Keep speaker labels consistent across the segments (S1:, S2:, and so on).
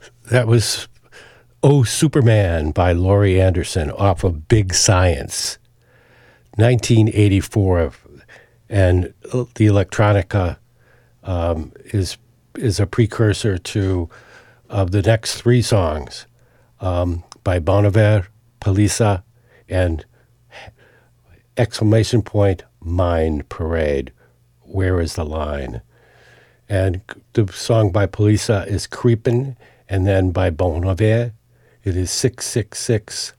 S1: That was Oh Superman by Laurie Anderson off of Big Science, 1984. And the electronica is a precursor to the next three songs by Bon Iver, Palisa, and exclamation point, Mind Parade. Where is the line? And the song by Palisa is Creepin', and then by Bon Iver, it is 666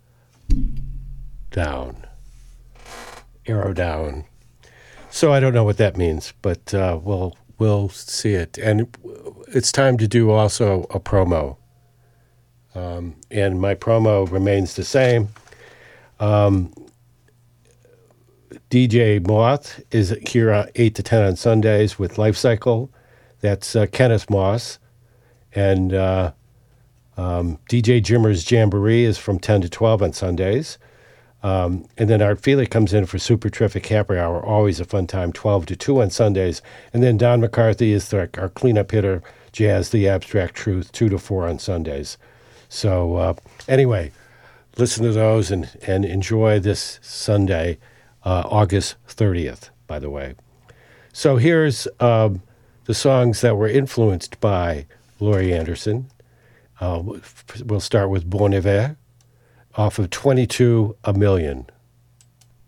S1: down, arrow down. So I don't know what that means, but we'll see it. And it's time to do also a promo. And my promo remains the same. DJ Moth is here 8 to 10 on Sundays with Life Cycle. That's Kenneth Moss. And DJ Jimmer's Jamboree is from 10 to 12 on Sundays. And then Art Feely comes in for Super Terrific Happy Hour, always a fun time, 12 to 2 on Sundays. And then Don McCarthy is our cleanup hitter, Jazz the Abstract Truth, 2 to 4 on Sundays. So anyway, listen to those and enjoy this Sunday, August 30th, by the way. So here's the songs that were influenced by Laurie Anderson. We'll start with Bon Iver off of 22 A Million.